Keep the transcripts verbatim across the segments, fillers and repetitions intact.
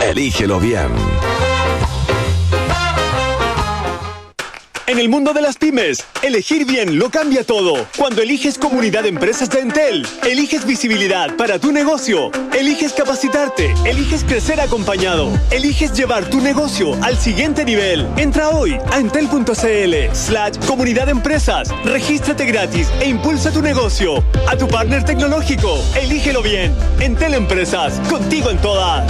Elígelo bien. En el mundo de las pymes, elegir bien lo cambia todo. Cuando eliges Comunidad de Empresas de Entel, eliges visibilidad para tu negocio, eliges capacitarte, eliges crecer acompañado, eliges llevar tu negocio al siguiente nivel. Entra hoy a entel.cl slash Comunidad de Empresas, regístrate gratis e impulsa tu negocio. A tu partner tecnológico, elígelo bien. Entel Empresas, contigo en todas.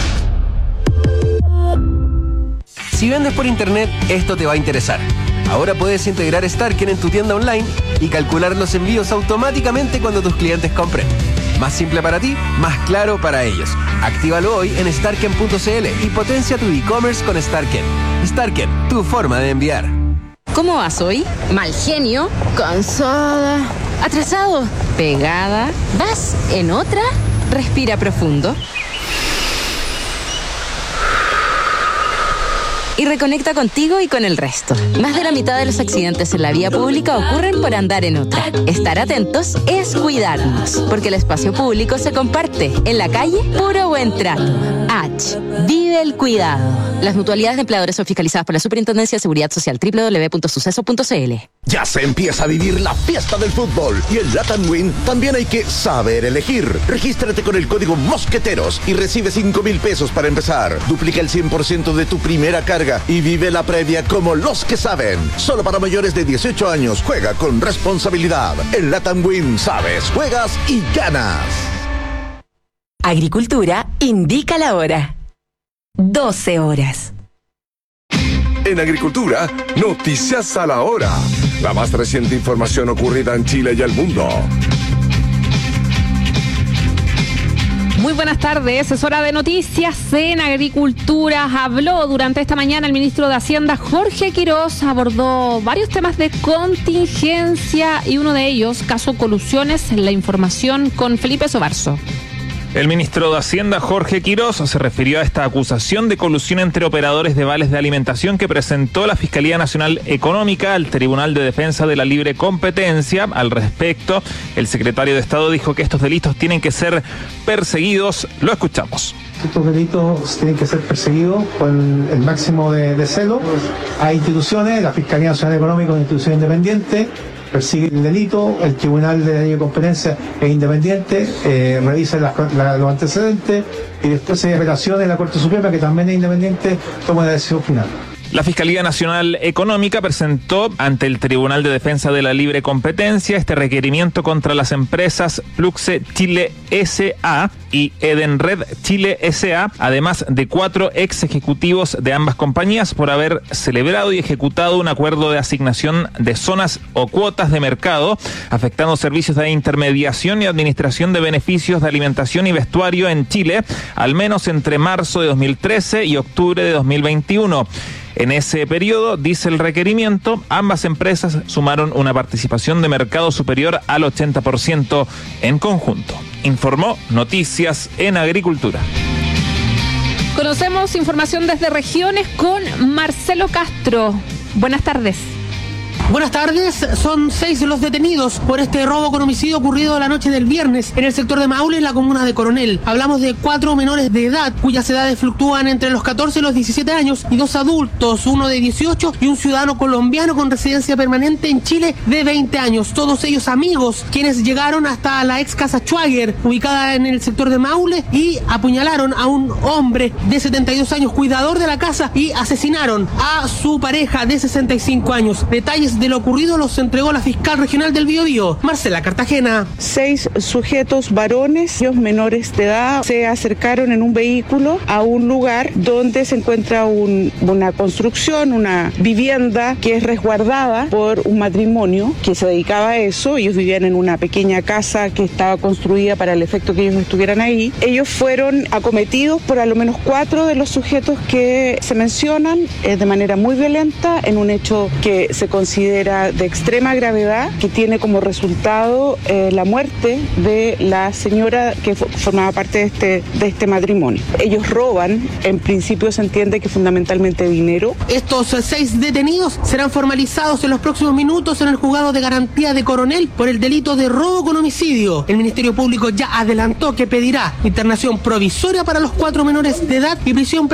Si vendes por internet, esto te va a interesar. Ahora puedes integrar Starken en tu tienda online y calcular los envíos automáticamente cuando tus clientes compren. Más simple para ti, más claro para ellos. Actívalo hoy en starken punto cl y potencia tu e-commerce con Starken. Starken, tu forma de enviar. ¿Cómo vas hoy? Mal genio, cansada, atrasado, pegada. ¿Vas en otra? Respira profundo. Y reconecta contigo y con el resto. Más de la mitad de los accidentes en la vía pública ocurren por andar en otra. Estar atentos es cuidarnos, porque el espacio público se comparte. En la calle, puro buen trato. H. Vive el cuidado. Las mutualidades de empleadores son fiscalizadas por la Superintendencia de Seguridad Social. doble u doble u doble u punto suceso punto cl. Ya se empieza a vivir la fiesta del fútbol y en Latam Win también hay que saber elegir. Regístrate con el código Mosqueteros y recibe cinco mil pesos para empezar. Duplica el cien por ciento de tu primera carga y vive la previa como los que saben. Solo para mayores de dieciocho años. Juega con responsabilidad. En Latam Win sabes, juegas y ganas. Agricultura indica la hora. doce horas. En Agricultura, noticias a la hora. La más reciente información ocurrida en Chile y el mundo. Muy buenas tardes, es hora de noticias en Agricultura. Habló durante esta mañana el ministro de Hacienda, Jorge Quirós, abordó varios temas de contingencia y uno de ellos, caso Colusiones, la información con Felipe Sobarzo. El ministro de Hacienda, Jorge Quirós, se refirió a esta acusación de colusión entre operadores de vales de alimentación que presentó la Fiscalía Nacional Económica al Tribunal de Defensa de la Libre Competencia. Al respecto, el secretario de Estado dijo que estos delitos tienen que ser perseguidos. Lo escuchamos. Estos delitos tienen que ser perseguidos con el máximo de, de celo. Hay instituciones, la Fiscalía Nacional Económica es una institución independiente, persigue el delito, el Tribunal de la Libre Competencia es independiente, eh, revisa las, la, los antecedentes y después se relaciona en la Corte Suprema, que también es independiente, toma la decisión final. La Fiscalía Nacional Económica presentó ante el Tribunal de Defensa de la Libre Competencia este requerimiento contra las empresas Pluxe Chile S A y Edenred Chile S A, además de cuatro ex ejecutivos de ambas compañías por haber celebrado y ejecutado un acuerdo de asignación de zonas o cuotas de mercado, afectando servicios de intermediación y administración de beneficios de alimentación y vestuario en Chile, al menos entre marzo de dos mil trece y octubre de dos mil veintiuno. En ese periodo, dice el requerimiento, ambas empresas sumaron una participación de mercado superior al ochenta por ciento en conjunto. Informó Noticias en Agricultura. Conocemos información desde regiones con Marcelo Castro. Buenas tardes. Buenas tardes, son seis los detenidos por este robo con homicidio ocurrido la noche del viernes en el sector de Maule, en la comuna de Coronel. Hablamos de cuatro menores de edad, cuyas edades fluctúan entre los catorce y los diecisiete años, y dos adultos, uno de dieciocho y un ciudadano colombiano con residencia permanente en Chile de veinte años. Todos ellos amigos, quienes llegaron hasta la ex casa Schwager, ubicada en el sector de Maule, y apuñalaron a un hombre de setenta y dos años, cuidador de la casa, y asesinaron a su pareja de sesenta y cinco años. Detalles de lo ocurrido los entregó la fiscal regional del Biobío, Marcela Cartagena. Seis sujetos varones, ellos menores de edad, se acercaron en un vehículo a un lugar donde se encuentra un, una construcción, una vivienda que es resguardada por un matrimonio que se dedicaba a eso. Ellos vivían en una pequeña casa que estaba construida para el efecto que ellos estuvieran ahí. Ellos fueron acometidos por al menos cuatro de los sujetos que se mencionan eh, de manera muy violenta en un hecho que se considera de extrema gravedad, que tiene como resultado eh, la muerte de la señora que formaba parte de este, de este matrimonio. Ellos roban, en principio se entiende que fundamentalmente dinero. Estos seis detenidos serán formalizados en los próximos minutos en el juzgado de garantía de Coronel por el delito de robo con homicidio. El Ministerio Público ya adelantó que pedirá internación provisoria para los cuatro menores de edad y prisión